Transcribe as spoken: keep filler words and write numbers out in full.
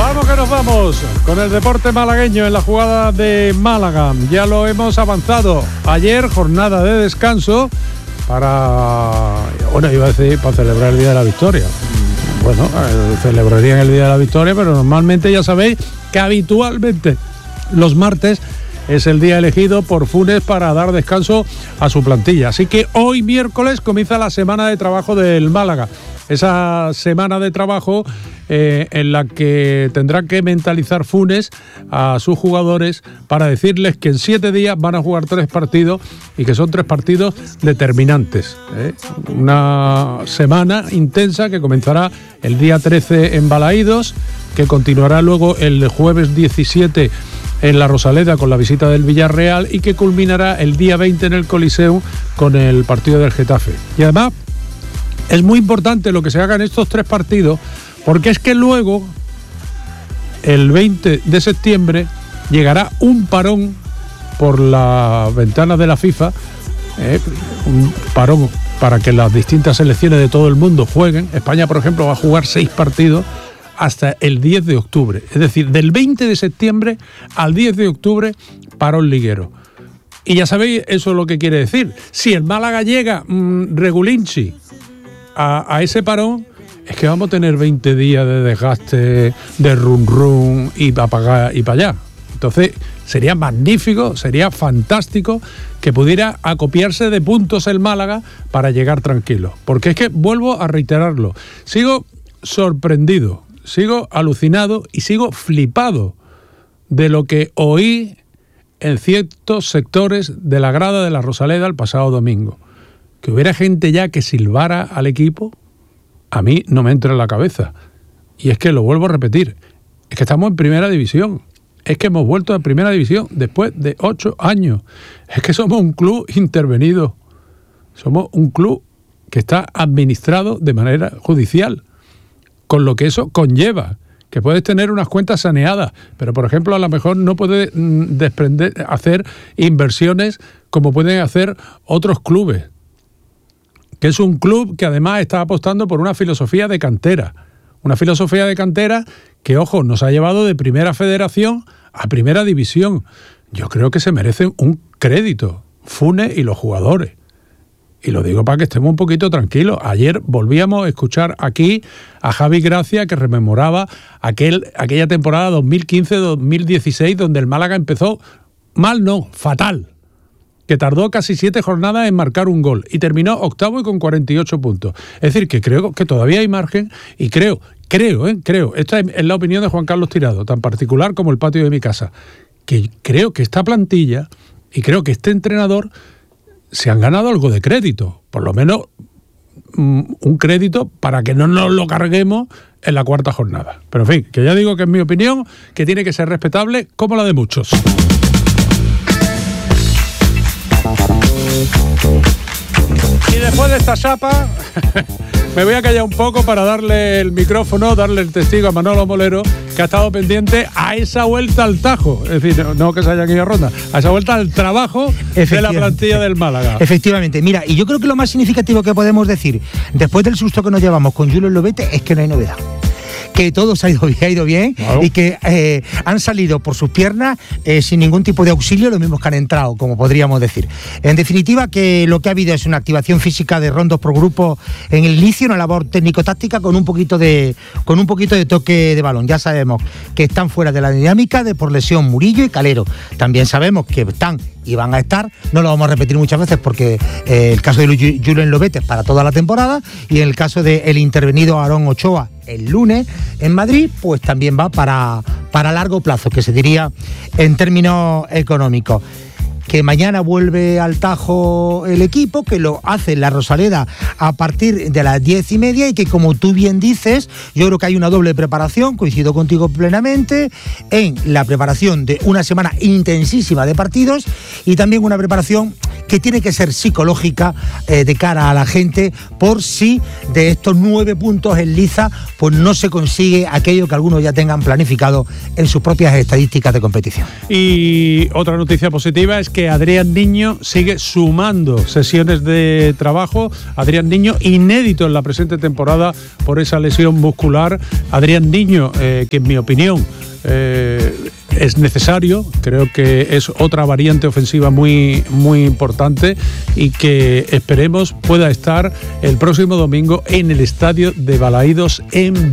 Vamos que nos vamos con el deporte malagueño en la jugada de Málaga. Ya lo hemos avanzado. Ayer jornada de descanso para, bueno, iba a decir para celebrar el Día de la Victoria. Bueno, eh, celebrarían el Día de la Victoria, pero normalmente ya sabéis que habitualmente los martes es el día elegido por Funes para dar descanso a su plantilla. Así que hoy miércoles comienza la semana de trabajo del Málaga. Esa semana de trabajo eh, en la que tendrá que mentalizar Funes a sus jugadores para decirles que en siete días van a jugar tres partidos y que son tres partidos determinantes. ¿eh? Una semana intensa que comenzará el día trece en Balaídos, que continuará luego el jueves diecisiete en la Rosaleda con la visita del Villarreal y que culminará el día veinte en el Coliseum con el partido del Getafe. Y además es muy importante lo que se haga en estos tres partidos, porque es que luego, el veinte de septiembre, llegará un parón por las ventanas de la FIFA, eh, un parón para que las distintas selecciones de todo el mundo jueguen. España, por ejemplo, va a jugar seis partidos hasta el diez de octubre. Es decir, del veinte de septiembre al diez de octubre, parón liguero. Y ya sabéis eso es lo que quiere decir. Si el Málaga llega mmm, regulinchi A, a ese parón, es que vamos a tener veinte días de desgaste, de run run y para pagar y para allá. Entonces sería magnífico, sería fantástico que pudiera acopiarse de puntos el Málaga para llegar tranquilo. Porque es que, vuelvo a reiterarlo, sigo sorprendido, sigo alucinado y sigo flipado de lo que oí en ciertos sectores de la grada de la Rosaleda el pasado domingo. Que hubiera gente ya que silbara al equipo, a mí no me entra en la cabeza. Y es que lo vuelvo a repetir, es que estamos en primera división, es que hemos vuelto a primera división después de ocho años, es que somos un club intervenido, somos un club que está administrado de manera judicial, con lo que eso conlleva, que puedes tener unas cuentas saneadas, pero por ejemplo a lo mejor no puedes desprender, hacer inversiones como pueden hacer otros clubes. Que es un club que además está apostando por una filosofía de cantera. Una filosofía de cantera que, ojo, nos ha llevado de primera federación a primera división. Yo creo que se merecen un crédito, Funes y los jugadores. Y lo digo para que estemos un poquito tranquilos. Ayer volvíamos a escuchar aquí a Javi Gracia que rememoraba aquel, aquella temporada dos mil quince dos mil dieciséis donde el Málaga empezó mal, no, fatal. Que tardó casi siete jornadas en marcar un gol y terminó octavo y con cuarenta y ocho puntos. Es decir, que creo que todavía hay margen y creo, creo, eh, creo, esta es la opinión de Juan Carlos Tirado, tan particular como el patio de mi casa, que creo que esta plantilla y creo que este entrenador se han ganado algo de crédito, por lo menos mm, un crédito para que no nos lo carguemos en la cuarta jornada. Pero en fin, que ya digo que es mi opinión, que tiene que ser respetable como la de muchos. Y después de esta chapa me voy a callar un poco para darle el micrófono, darle el testigo a Manolo Molero, que ha estado pendiente a esa vuelta al Tajo, es decir, no, no que se hayan ido a ronda, a esa vuelta al trabajo de la plantilla del Málaga. Efectivamente, mira, y yo creo que lo más significativo que podemos decir después del susto que nos llevamos con Julen Lobete es que no hay novedad. Que todo se ha ido, ha ido bien, claro. Y que eh, han salido por sus piernas eh, sin ningún tipo de auxilio, los mismos que han entrado, como podríamos decir. En definitiva, que lo que ha habido es una activación física de rondos por grupo en el inicio, una labor técnico-táctica con un poquito de con un poquito de toque de balón. Ya sabemos que están fuera de la dinámica de por lesión Murillo y Calero. También sabemos que están y van a estar, no lo vamos a repetir muchas veces porque eh, el caso de Julen Lobete es para toda la temporada y en el caso del intervenido Aarón Ochoa el lunes en Madrid, pues también va para, para largo plazo, que se diría en términos económicos. Que mañana vuelve al Tajo el equipo, que lo hace en la Rosaleda a partir de las diez y media y que, como tú bien dices, yo creo que hay una doble preparación, coincido contigo plenamente, en la preparación de una semana intensísima de partidos y también una preparación que tiene que ser psicológica eh, de cara a la gente, por si de estos nueve puntos en liza pues no se consigue aquello que algunos ya tengan planificado en sus propias estadísticas de competición. Y otra noticia positiva es que Adrián Niño sigue sumando sesiones de trabajo. Adrián Niño, inédito en la presente temporada por esa lesión muscular. Adrián Niño, eh, que en mi opinión eh, es necesario, creo que es otra variante ofensiva muy, muy importante y que esperemos pueda estar el próximo domingo en el estadio de Balaídos en